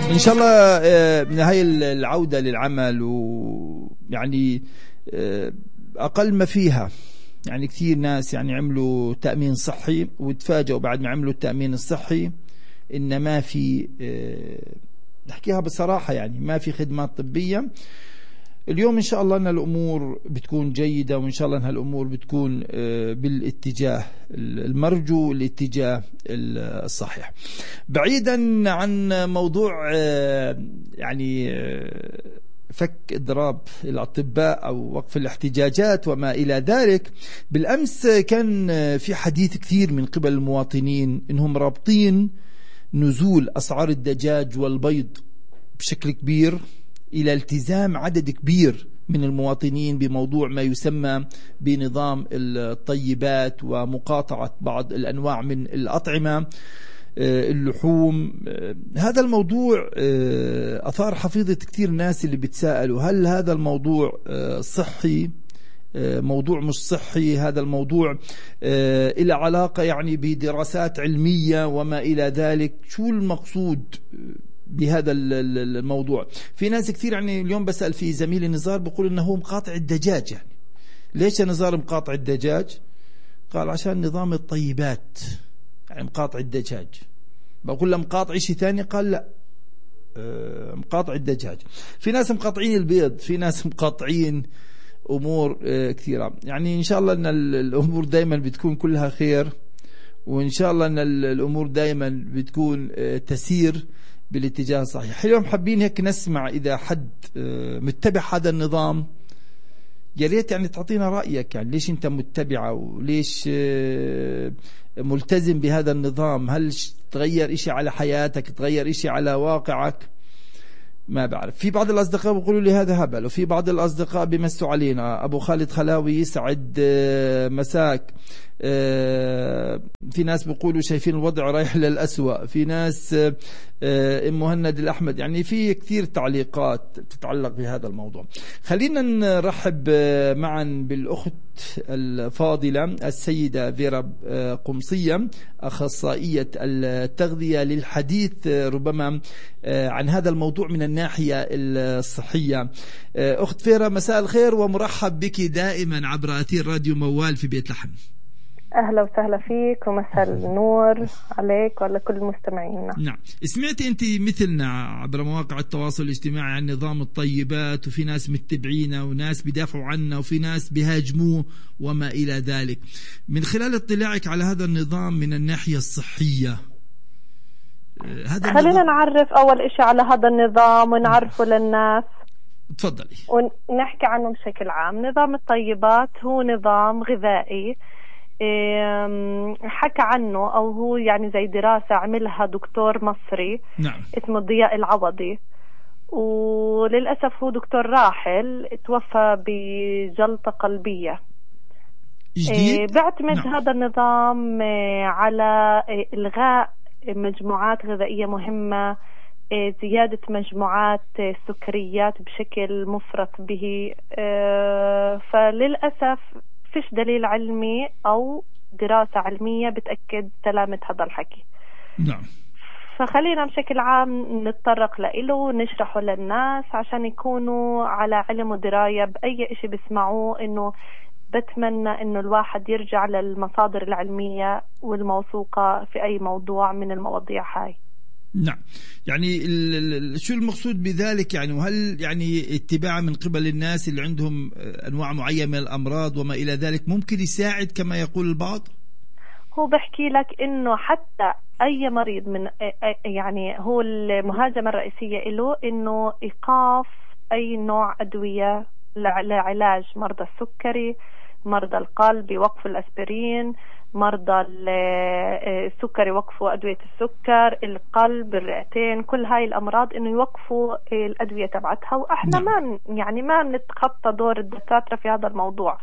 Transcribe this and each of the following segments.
إن شاء الله هاي العودة للعمل ويعني أقل ما فيها يعني كثير ناس يعني عملوا تأمين صحي وتفاجئوا بعد ما عملوا التأمين الصحي إن ما في نحكيها بصراحة يعني ما في خدمات طبية. اليوم إن شاء الله أن الأمور بتكون جيدة وإن شاء الله أن الأمور بتكون بالاتجاه المرجو الاتجاه الصحيح. بعيدا عن موضوع يعني فك إضراب الأطباء أو وقف الاحتجاجات وما إلى ذلك، بالأمس كان في حديث كثير من قبل المواطنين إنهم رابطين نزول أسعار الدجاج والبيض بشكل كبير إلى التزام عدد كبير من المواطنين بموضوع ما يسمى بنظام الطيبات ومقاطعة بعض الأنواع من الأطعمة اللحوم. هذا الموضوع أثار حفيظة كثير ناس اللي بتساءلوا هل هذا الموضوع صحي، موضوع مش صحي، هذا الموضوع إلى علاقة يعني بدراسات علمية وما إلى ذلك، شو المقصود بهذا الموضوع. في ناس كثير يعني اليوم بسأل في زميلي نزار بقول إنه هو مقاطع الدجاج. يعني ليش يا نزار مقاطع الدجاج؟ قال عشان نظام الطيبات يعني مقاطع الدجاج. بقول له مقاطع شيء ثاني؟ قال لا مقاطع الدجاج. في ناس مقاطعين البيض، في ناس مقاطعين أمور كثيرة. يعني إن شاء الله أن الأمور دايما بتكون كلها خير، وإن شاء الله أن الأمور دايما بتكون تسير بالاتجاه الصحيح. اليوم حابين هيك نسمع إذا حد متبع هذا النظام، يا ريت يعني تعطينا رأيك، يعني ليش أنت متبعه وليش ملتزم بهذا النظام؟ هل تغير إشي على حياتك، تغير إشي على واقعك؟ ما بعرف. في بعض الأصدقاء بيقولوا لي هذا هبل، وفي بعض الأصدقاء بيمسوا علينا. أبو خالد خلاوي يسعد مساك. في ناس بيقولوا شايفين الوضع رايح للأسوأ، في ناس ام مهند الأحمد، يعني في كثير تعليقات تتعلق بهذا الموضوع. خلينا نرحب معا بالأخت الفاضلة السيدة فيرا قمصية، أخصائية التغذية، للحديث ربما عن هذا الموضوع من الناحية الصحية. أخت فيرا مساء الخير ومرحب بك دائما عبر أثير راديو موال في بيت لحم. أهلا وسهلا فيك ومساء النور عليك وعلى كل مستمعينا. نعم، سمعت أنت مثلنا عبر مواقع التواصل الاجتماعي عن نظام الطيبات، وفي ناس متبعينه وناس بيدافعوا عنه وفي ناس بيهاجموه وما إلى ذلك. من خلال اطلاعك على هذا النظام من الناحية الصحية، خلينا نعرف أول إشي على هذا النظام ونعرفه للناس. تفضلي. ونحكي عنه بشكل عام. نظام الطيبات هو نظام غذائي حكى عنه أو هو يعني زي دراسة عملها دكتور مصري. نعم. اسمه ضياء العوضي، وللأسف هو دكتور راحل، توفى بجلطة قلبية. بيعتمد نعم. هذا النظام على إلغاء مجموعات غذائية مهمة، زيادة مجموعات السكريات بشكل مفرط به. فللأسف فيش دليل علمي أو دراسة علمية بتأكد سلامة هذا الحكي. نعم. فخلينا بشكل عام نتطرق له ونشرحه للناس عشان يكونوا على علم ودراية بأي إشي بيسمعوه. إنه بتمنى إنه الواحد يرجع للمصادر العلمية والموثوقة في أي موضوع من المواضيع هاي. نعم، يعني شو المقصود بذلك يعني؟ وهل يعني اتباع من قبل الناس اللي عندهم أنواع معينة من الأمراض وما إلى ذلك ممكن يساعد كما يقول البعض؟ هو بحكي لك إنه حتى أي مريض من يعني هو المهاجمة الرئيسية له إنه إيقاف أي نوع أدوية لعلاج مرضى السكري، مرضى القلب يوقفوا الأسبرين، مرضى السكري يوقفوا أدوية السكر، القلب، الرئتين، كل هاي الأمراض إنه يوقفوا الأدوية تبعتها. وإحنا ما نتخطى دور الدكاترة في هذا الموضوع.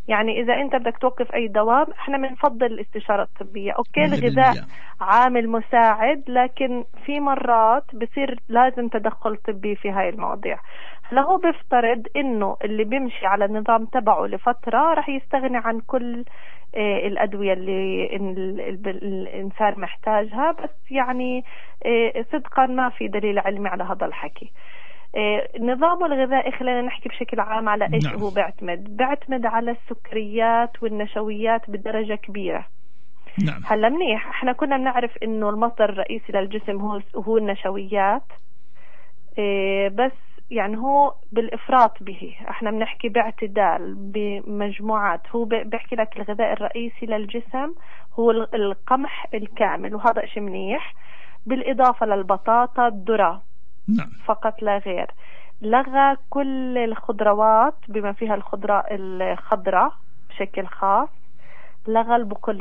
يعني إذا أنت بدك توقف أي دواء احنا بنفضل الاستشارة الطبية. أوكي الغذاء عامل مساعد، لكن في مرات بصير لازم تدخل طبي في هاي المواضيع. هلا هو بيفترض إنه اللي بيمشي على النظام تبعه لفترة رح يستغني عن كل الأدوية اللي الإنسان محتاجها، بس يعني صدقا ما في دليل علمي على هذا الحكي. نظامه الغذائي خلينا نحكي بشكل عام على إيش هو بيعتمد على السكريات والنشويات بدرجة كبيرة. نعم. هلا منيح، احنا كنا بنعرف إنه المصدر الرئيسي للجسم هو النشويات، بس يعني هو بالإفراط به، احنا بنحكي باعتدال بمجموعات. هو بيحكي لك الغذاء الرئيسي للجسم هو القمح الكامل، وهذا شيء منيح، بالإضافة للبطاطا الذرة. نعم. فقط لا غير. لغى كل الخضروات بما فيها الخضراء بشكل خاص، لغى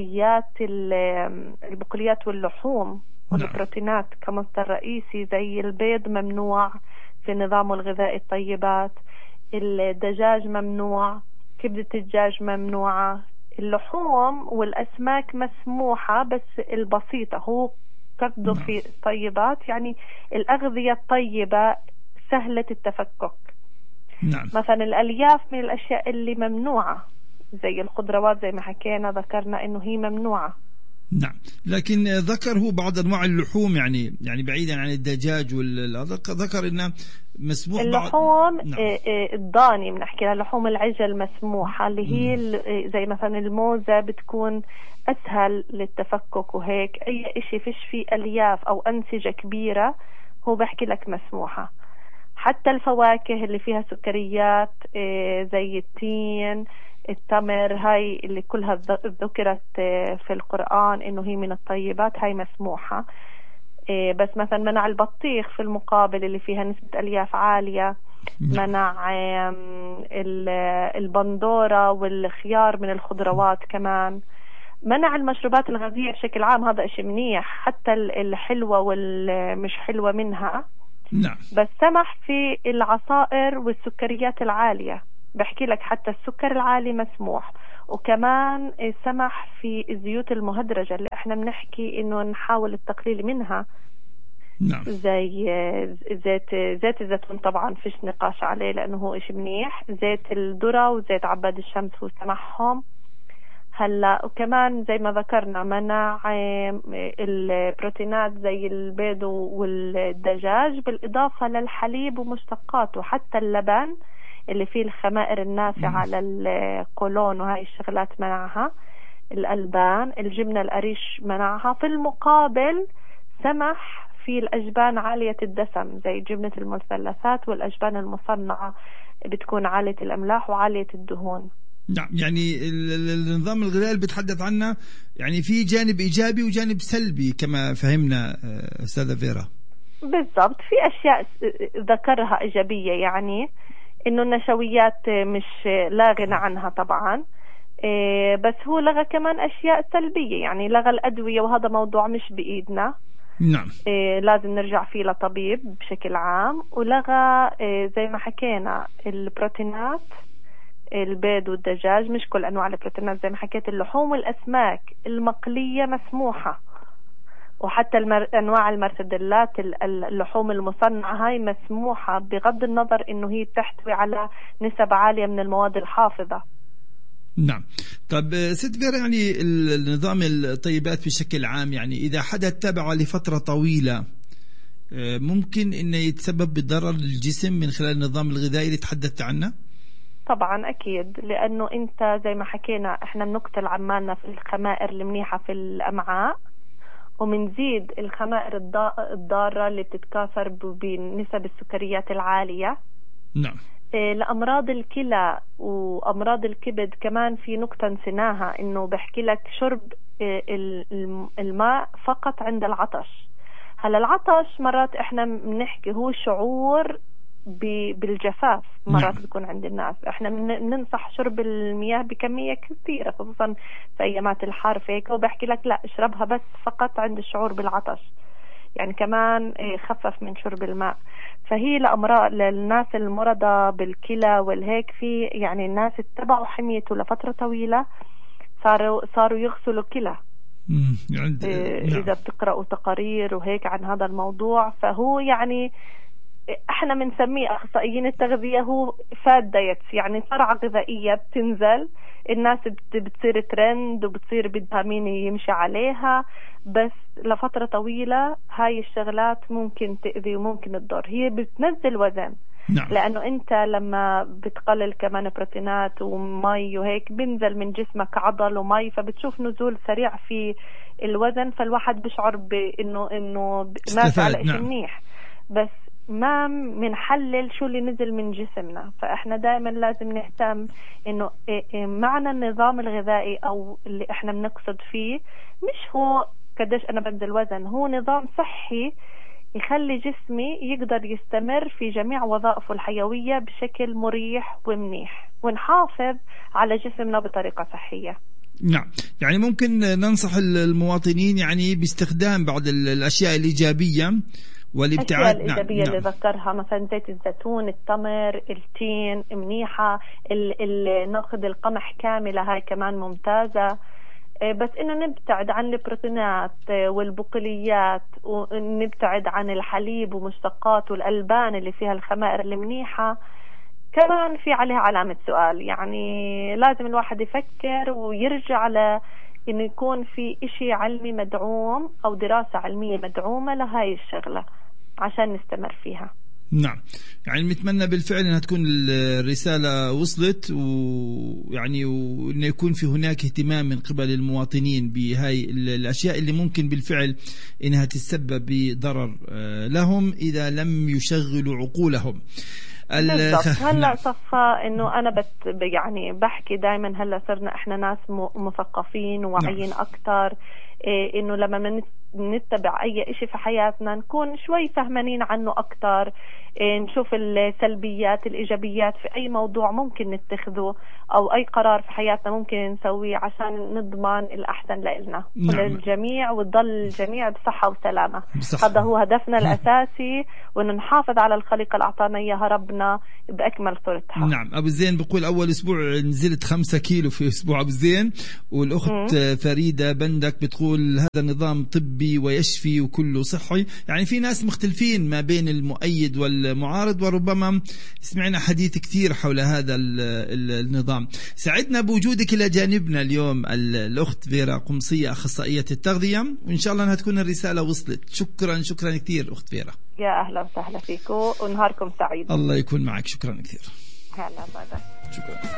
البقوليات واللحوم والبروتينات كمصدر رئيسي، زي البيض ممنوع في نظامه الغذائي. الطيبات، الدجاج ممنوع، كبدة الدجاج ممنوعة، اللحوم والأسماك مسموحة بس البسيطة. هو قصده في الطيبات يعني الأغذية الطيبة سهلة التفكك. نعم. مثلا الألياف من الأشياء اللي ممنوعة، زي الخضروات زي ما حكينا ذكرنا إنه هي ممنوعة. نعم، لكن ذكر هو بعض أنواع اللحوم يعني بعيدا عن الدجاج ذكر إنه مسموح اللحوم. نعم. الضاني بنحكي لها لحوم العجل مسموحة، اللي هي زي مثلا الموزة بتكون أسهل للتفكك، وهيك أي إشي فيش فيه ألياف أو أنسجة كبيرة هو بحكي لك مسموحة. حتى الفواكه اللي فيها سكريات زي التين، التمر، هاي اللي كلها ذكرت في القرآن إنه هي من الطيبات، هاي مسموحة. بس مثلا منع البطيخ في المقابل اللي فيها نسبة ألياف عالية، منع البندورة والخيار من الخضروات كمان، منع المشروبات الغازية بشكل عام. هذا إشي منيح، حتى الحلوة والمش حلوة منها. نعم. بس سمح في العصائر والسكريات العالية، بحكي لك حتى السكر العالي مسموح، وكمان سمح في الزيوت المهدرجة اللي احنا بنحكي انه نحاول التقليل منها. نعم. زي زيت الزيتون طبعا فيش نقاش عليه لانه هو اشي منيح، زيت الذرة وزيت عباد الشمس هو سمحهم. هلا وكمان زي ما ذكرنا منع البروتينات زي البيض والدجاج، بالإضافة للحليب ومشتقاته، حتى اللبن اللي فيه الخمائر النافعة للقولون وهاي الشغلات منعها. الألبان، الجبنة القريش منعها. في المقابل سمح في الأجبان عالية الدسم زي جبنة المثلثات والأجبان المصنعة بتكون عالية الأملاح وعالية الدهون. نعم، يعني النظام الغذائي اللي بتحدث عنه يعني في جانب إيجابي وجانب سلبي كما فهمنا أستاذة فيرا. بالضبط، في أشياء ذكرها إيجابية، يعني إنه النشويات مش لا غنى عنها طبعا، بس هو لغى كمان أشياء سلبية، يعني لغى الأدوية وهذا موضوع مش بإيدنا. نعم. لازم نرجع فيه لطبيب بشكل عام. ولغى زي ما حكينا البروتينات، البيض والدجاج، مش كل أنواع البروتينات زي ما حكيت. اللحوم والأسماك المقلية مسموحة، وحتى أنواع المرتدلات، اللحوم المصنعة هاي مسموحة، بغض النظر إنه هي تحتوي على نسب عالية من المواد الحافظة. نعم. طب ست فيرا، يعني النظام الطيبات بشكل عام، يعني إذا حدا تبعه لفترة طويلة ممكن إنه يتسبب بضرر للجسم من خلال النظام الغذائي اللي تحدثت عنه؟ طبعا أكيد، لأنه أنت زي ما حكينا إحنا بنقتل عمالنا في الخمائر المنيحة في الأمعاء، ومنزيد الخمائر الضارة اللي بتتكاثر بنسب السكريات العالية. نعم. لأمراض الكلى وأمراض الكبد كمان في نقطة نسيناها، إنه بحكي لك شرب الماء فقط عند العطش. هلا العطش مرات إحنا بنحكي هو شعور بالجفاف مرات بيكون عند الناس. احنا بننصح شرب المياه بكمية كثيرة خصوصا في ايامات الحر هيك، وبحكي لك لا اشربها بس فقط عند الشعور بالعطش، يعني كمان خفف من شرب الماء. فهي لأمراض للناس المرضى بالكلى والهيك، في يعني الناس اتبعوا حميته لفترة طويلة صاروا يغسلوا كلى. يعني إذا بتقرأوا تقارير وهيك عن هذا الموضوع، فهو يعني احنا بنسميه اخصائيين التغذية هو فاد دايتس، يعني صرعة غذائية بتنزل، الناس بتصير ترند وبتصير بدها مين يمشي عليها، بس لفترة طويلة هاي الشغلات ممكن تأذي وممكن تضر. هي بتنزل وزن. نعم. لأنه أنت لما بتقلل كمان بروتينات ومي وهيك بنزل من جسمك عضل ومي، فبتشوف نزول سريع في الوزن، فالواحد بيشعر بأنه ماشي على إشي منيح، بس ما منحلل شو اللي نزل من جسمنا. فإحنا دائما لازم نهتم إنه معنى النظام الغذائي أو اللي إحنا بنقصد فيه مش هو قديش أنا بنزل وزن، هو نظام صحي يخلي جسمي يقدر يستمر في جميع وظائفه الحيوية بشكل مريح ومنيح، ونحافظ على جسمنا بطريقة صحية. نعم. يعني ممكن ننصح المواطنين يعني باستخدام بعض الأشياء الإيجابية والابتعاد. الإيجابية اللي ذكرها مثلا زيت الزيتون، التمر، التين منيحة، ناخذ القمح كاملة هاي كمان ممتازة، بس إنه نبتعد عن البروتينات والبقوليات، ونبتعد عن الحليب ومشتقات والألبان اللي فيها الخمائر المنيحة. كمان في عليها علامة سؤال، يعني لازم الواحد يفكر ويرجع على إنه يكون في إشي علمي مدعوم أو دراسة علمية مدعومة لهاي الشغلة عشان نستمر فيها. نعم. يعني نتمنى بالفعل أنها تكون الرسالة وصلت، ويعني وأن يكون في هناك اهتمام من قبل المواطنين بهاي الأشياء اللي ممكن بالفعل أنها تسبب بضرر لهم إذا لم يشغلوا عقولهم. هلا صفى انه انا يعني بحكي دائما هلا صرنا احنا ناس مثقفين وواعيين اكثر، انه لما نتبع اي اشي في حياتنا نكون شوي فهمانين عنه اكثر، نشوف السلبيات الايجابيات في اي موضوع ممكن نتخذه او اي قرار في حياتنا ممكن نسويه عشان نضمن الاحسن لنا وللجميع، وتضل الجميع بصحة وسلامة. هذا هو هدفنا الاساسي، وان نحافظ على الخليقة اللي اعطانا اياها ربنا باكمل صورتها. نعم. ابو زين بقول اول اسبوع نزلت 5 كيلو في اسبوع ابو زين، والاخت فريدة بندك بتقول هذا نظام طبي ويشفي وكله صحي. يعني في ناس مختلفين ما بين المؤيد والمعارض، وربما سمعنا حديث كثير حول هذا النظام. سعدنا بوجودك إلى جانبنا اليوم الأخت فيرا قمصية أخصائية التغذية، وإن شاء الله أنها تكون الرسالة وصلت. شكرا كثير أخت فيرا. يا أهلا وسهلا فيكم ونهاركم سعيد. الله يكون معك. شكرا كثير. هلا باي. شكرا.